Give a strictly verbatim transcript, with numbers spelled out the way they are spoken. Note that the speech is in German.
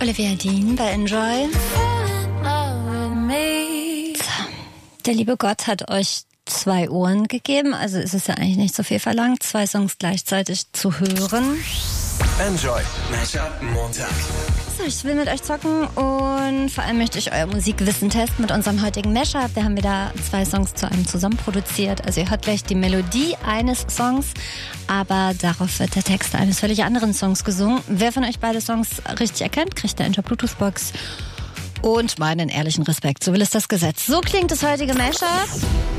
Olivia Dean bei Enjoy. Der liebe Gott hat euch zwei Ohren gegeben, also ist es ja eigentlich nicht so viel verlangt, zwei Songs gleichzeitig zu hören. Enjoy Mashup Montag. So, ich will mit euch zocken und vor allem möchte ich euer Musikwissen testen mit unserem heutigen Mashup. Wir haben wieder zwei Songs zu einem zusammen produziert. Also ihr hört gleich die Melodie eines Songs, aber darauf wird der Text eines völlig anderen Songs gesungen. Wer von euch beide Songs richtig erkennt, kriegt eine Enjoy Bluetooth-Box und meinen ehrlichen Respekt. So will es das Gesetz. So klingt das heutige Mashup.